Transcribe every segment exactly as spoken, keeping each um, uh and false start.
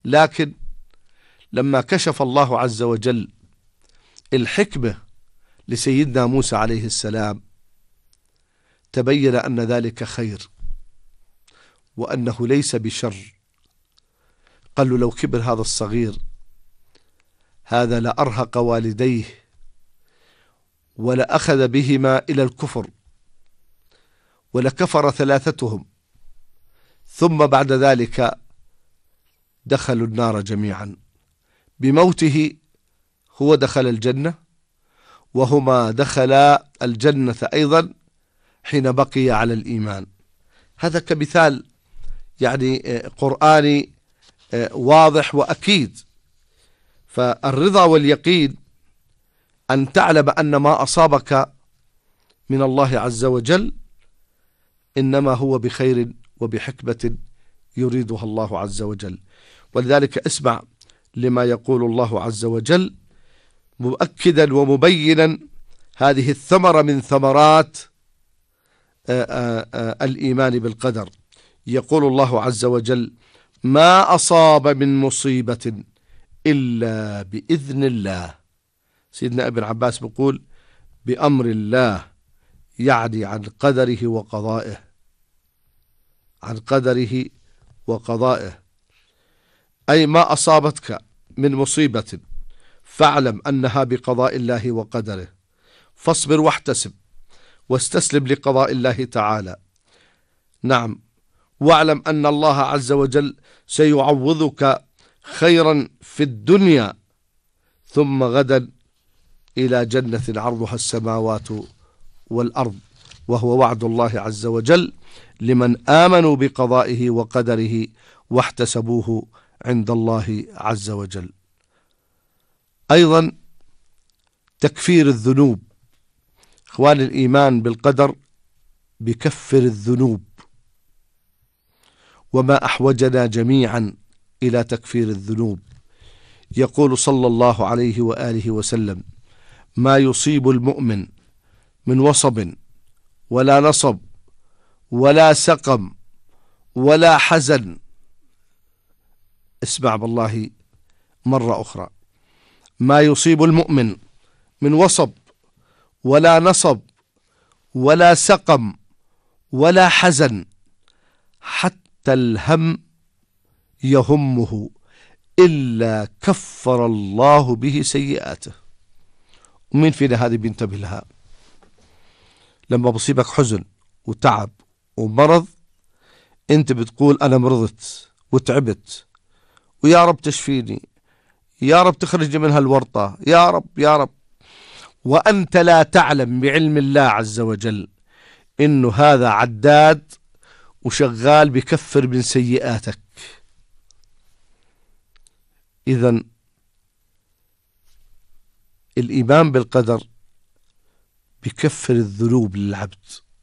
لكن لما كشف الله عز وجل الحكمة لسيدنا موسى عليه السلام تبين أن ذلك خير وأنه ليس بشر. قال له لو كبر هذا الصغير هذا لأرهق والديه ولأخذ بهما إلى الكفر ولكفر ثلاثتهم، ثم بعد ذلك دخلوا النار جميعا. بموته هو دخل الجنة وهما دخلا الجنة أيضا حين بقي على الإيمان. هذا كمثال يعني قرآني واضح وأكيد. فالرضا واليقين أن تعلم أن ما أصابك من الله عز وجل إنما هو بخير وبحكمة يريدها الله عز وجل. ولذلك اسمع لما يقول الله عز وجل مؤكدا ومبينا هذه الثمرة من ثمرات الإيمان بالقدر. يقول الله عز وجل ما أصاب من مصيبة إلا بإذن الله. سيدنا ابن عباس بيقول بأمر الله، يعني عن قدره وقضائه، عن قدره وقضائه، أي ما أصابتك من مصيبة فاعلم أنها بقضاء الله وقدره، فاصبر واحتسب واستسلم لقضاء الله تعالى. نعم، واعلم أن الله عز وجل سيعوضك خيرا في الدنيا ثم غدا إلى جنة عرضها السماوات والأرض، وهو وعد الله عز وجل لمن آمنوا بقضائه وقدره واحتسبوه عند الله عز وجل. أيضا تكفير الذنوب. إخوان، الإيمان بالقدر بكفر الذنوب، وما أحوجنا جميعا إلى تكفير الذنوب. يقول صلى الله عليه وآله وسلم ما يصيب المؤمن من وصب ولا نصب ولا سقم ولا حزن، اسمع بالله مرة أخرى، ما يصيب المؤمن من وصب ولا نصب ولا سقم ولا حزن حتى الهم يهمه إلا كفر الله به سيئاته. ومين فينا هذه بينتبه لها؟ لما بصيبك حزن وتعب ومرض انت بتقول أنا مرضت وتعبت ويا رب تشفيني، يا رب تخرجني من هالورطة، يا رب يا رب، وأنت لا تعلم بعلم الله عز وجل إنه هذا عداد وشغال بكفر من سيئاتك. إذن الإيمان بالقدر بكفر الذنوب للعبد.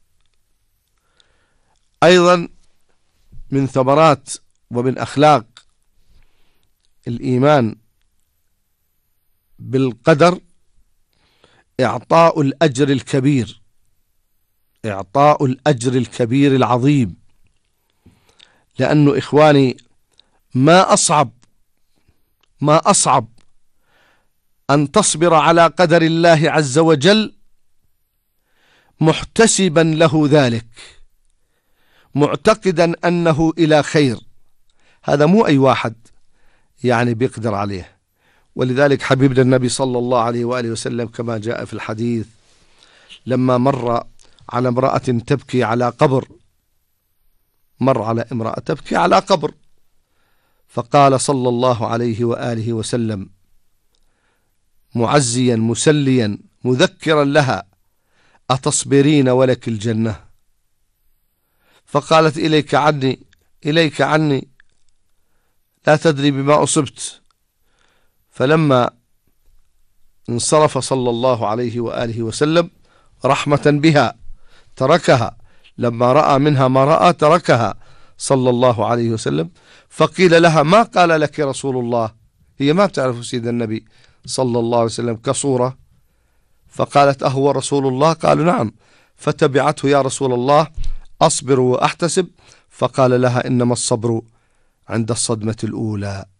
أيضا من ثمرات ومن أخلاق الإيمان بالقدر إعطاء الأجر الكبير، إعطاء الأجر الكبير العظيم. لأنه إخواني ما أصعب ما أصعب أن تصبر على قدر الله عز وجل محتسبا له ذلك، معتقدا أنه إلى خير. هذا مو أي واحد يعني بيقدر عليه. ولذلك حبيبنا النبي صلى الله عليه وآله وسلم كما جاء في الحديث لما مر على امرأة تبكي على قبر، مر على امرأة تبكي على قبر، فقال صلى الله عليه وآله وسلم معزيا مسليا مذكرا لها أتصبرين ولك الجنة؟ فقالت إليك عني إليك عني لا تدري بما أصبت. فلما انصرف صلى الله عليه وآله وسلم رحمة بها تركها، لما رأى منها ما رأى تركها صلى الله عليه وسلم. فقيل لها ما قال لك رسول الله؟ هي ما بتعرف سيد النبي صلى الله عليه وسلم كصورة، فقالت أهو رسول الله؟ قالوا نعم. فتبعته يا رسول الله أصبر وأحتسب، فقال لها إنما الصبر عند الصدمة الأولى.